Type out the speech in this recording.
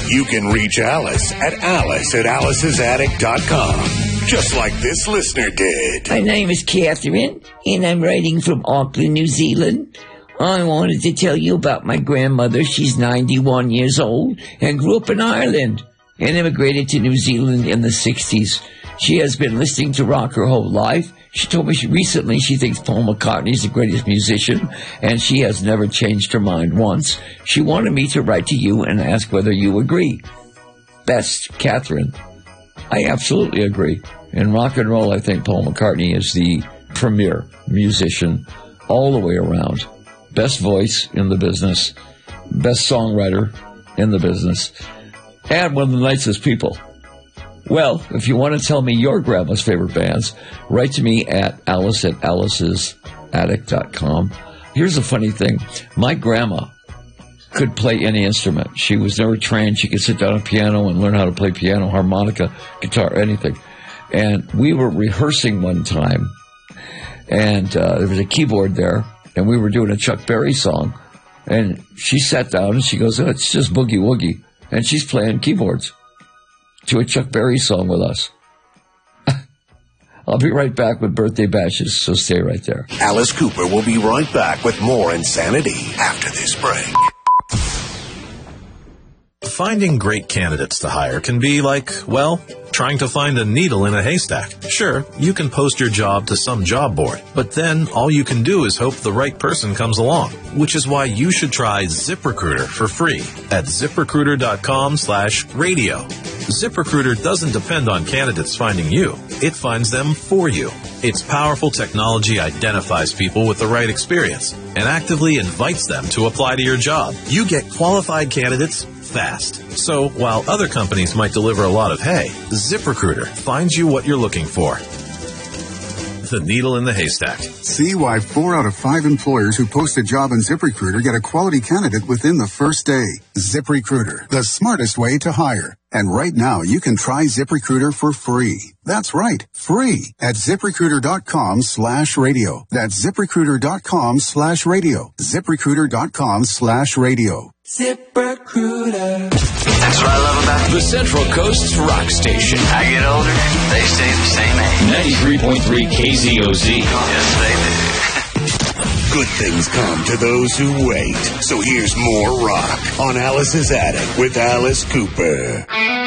You can reach Alice at alicesatticom, just like this listener did. My name is Catherine, and I'm writing from Auckland, New Zealand. I wanted to tell you about my grandmother. She's 91 years old and grew up in Ireland and immigrated to New Zealand in the 60s. She has been listening to rock her whole life. She told me recently she thinks Paul McCartney is the greatest musician, and she has never changed her mind once. She wanted me to write to you and ask whether you agree. Best, Catherine. I absolutely agree. In rock and roll, I think Paul McCartney is the premier musician all the way around. Best voice in the business, best songwriter in the business, and one of the nicest people. Well, if you want to tell me your grandma's favorite bands, write to me at alicesatticom. Here's a funny thing. My grandma could play any instrument. She was never trained. She could sit down at a piano and learn how to play piano, harmonica, guitar, anything. And we were rehearsing one time, and there was a keyboard there, and we were doing a Chuck Berry song. And she sat down and she goes, "Oh, it's just Boogie Woogie." And she's playing keyboards to a Chuck Berry song with us. I'll be right back with birthday bashes, so stay right there. Alice Cooper will be right back with more insanity after this break. Finding great candidates to hire can be like, well, trying to find a needle in a haystack. Sure, you can post your job to some job board, but then all you can do is hope the right person comes along, which is why you should try ZipRecruiter for free at ZipRecruiter.com/radio. ZipRecruiter doesn't depend on candidates finding you. It finds them for you. Its powerful technology identifies people with the right experience and actively invites them to apply to your job. You get qualified candidates fast. So while other companies might deliver a lot of hay, ZipRecruiter finds you what you're looking for. The needle in the haystack. See why 4 out of 5 employers who post a job on ZipRecruiter get a quality candidate within the first day. ZipRecruiter, the smartest way to hire. And right now, you can try ZipRecruiter for free. That's right, free at ZipRecruiter.com/radio. That's ZipRecruiter.com/radio. ZipRecruiter.com/radio. ZipRecruiter. That's what I love about the Central Coast's rock station. I get older, they stay the same age. 93.3 KZOZ. Yes, they do. Good things come to those who wait. So here's more rock on Alice's Attic with Alice Cooper.